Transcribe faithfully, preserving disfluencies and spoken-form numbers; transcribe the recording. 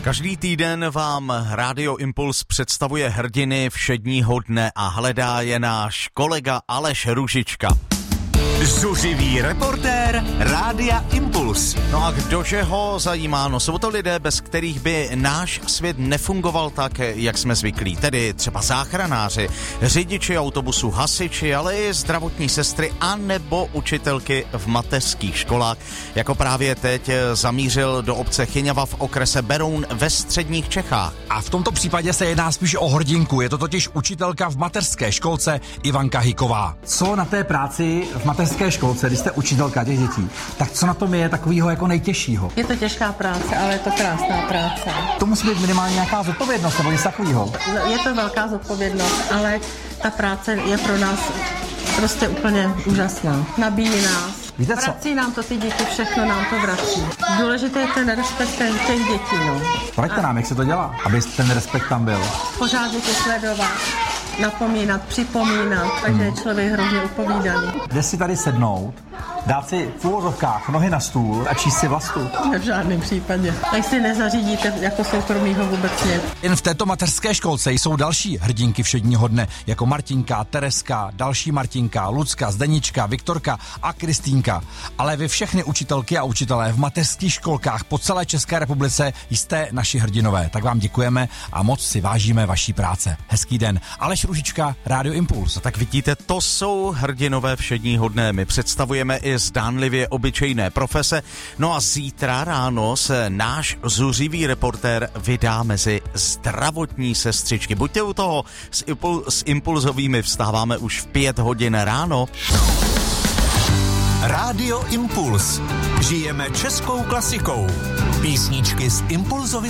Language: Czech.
Každý týden vám Rádio Impuls představuje hrdiny všedního dne a hledá je náš kolega Aleš Růžička. Zuřivý reportér Rádia Impuls. No a kdože ho zajímá? No jsou to lidé, bez kterých by náš svět nefungoval tak, jak jsme zvyklí. Tedy třeba záchranáři, řidiči autobusu, hasiči, ale i zdravotní sestry a nebo učitelky v mateřských školách. Jako právě teď zamířil do obce Chyňava v okrese Beroun ve středních Čechách. A v tomto případě se jedná spíš o hrdinku. Je to totiž učitelka v mateřské školce Ivanka Hyková. Co na té práci v mateřské školce, když jste učitelka těch dětí, tak co na tom je takového jako nejtěžšího? Je to těžká práce, ale je to krásná práce. To musí být minimálně nějaká zodpovědnost nebo něco takového. Je to velká zodpovědnost, ale ta práce je pro nás prostě úplně úžasná. Nabíjí nás. Víte co? Vrací nám to ty děti, všechno nám to vrací. Důležité je ten respekt těch dětí, no. Poraďte A nám, jak se to dělá, aby ten respekt tam byl. pořád děti sledovat, napomínat, připomínat, takže je člověk hrozně upovídaný. Jde si tady sednout, dát si v úvozovkách nohy na stůl a číst si Vlastu. Ne, v žádném případě. Tak si nezařídíte jako soukromýho vůbec nic. Jen v této mateřské školce jsou další hrdinky všedního dne, jako Martinka, Tereska, další Martinka, Lucka, Zdenička, Viktorka a Kristýnka. Ale vy všechny učitelky a učitelé v mateřských školkách po celé České republice jste naši hrdinové. Tak vám děkujeme a moc si vážíme vaší práce. Hezký den. Aleš Růžička, Rádio Impuls. Tak vidíte, to jsou hrdinové všedního dne. My představujeme i zdánlivě obyčejné profese. No a zítra ráno se náš zuřivý reportér vydá mezi zdravotní sestřičky. Buďte u toho, s, impul- s impulzovými vstáváme už v pět hodin ráno. Rádio Impuls. Žijeme českou klasikou. Písničky z Impulzovy